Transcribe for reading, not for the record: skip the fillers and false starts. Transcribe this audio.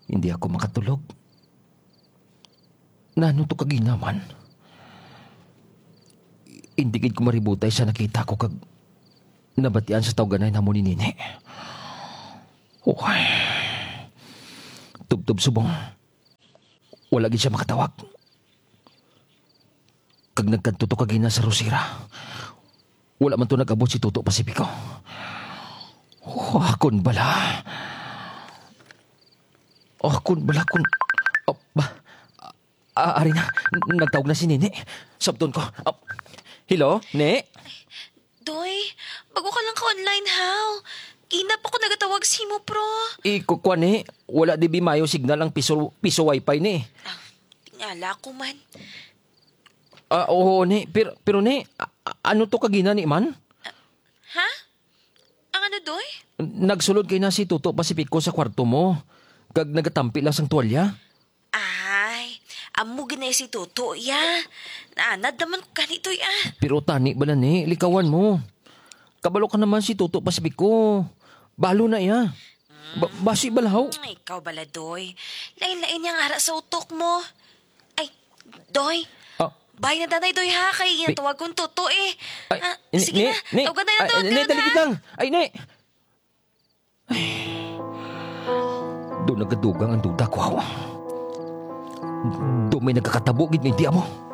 Hindi ako makatulog. Nano to kaginaman. Hindi gid ko maributay sa nakita ko kag nabatian sa tawganay na mo ni Nini. Okay. Tubtob subong. Wala gid siya makatawag. Kag nagkanto to kagina sa Rosira. Wala man to nag-abot si Tuto Pasipiko. Akon bala. Akon bala kun... Ari na, nagtawag na si Nini. Sabton ko. Hello, Ne? Doy, bago ka lang ka-online, how? Inap ako nagatawag si mo, pro. Ikukwa ni, wala di bimayo signal ang piso wifi ni. Tingala ko man. Oo ni, pero ni, ano to kagina ni man? Ha? Ang ano, Doy? Nagsulod kay na si Tuto Pasipiko sa kwarto mo. Kag nagatampi lang sang tuwalya. Ay, amo ginay si Toto, ya. Naanad naman ko ganito, ya. Pero tani ba na ni, likawan mo. Kabalo ka naman si Tuto Pasipiko. Balo na ya. Basi balahaw. Ikaw bala, Doy. Lain-lain niyang ara sa utok mo. Ay, Doy. Bay na danay, Doy, ha? Kaya ginatawag kong Toto, eh. Sige na, tawagan na to, Ne, daligid lang. Ay, Ne. Doon nagadugang ang duda ko. Doon may nagkakatabo, gid ni di mo.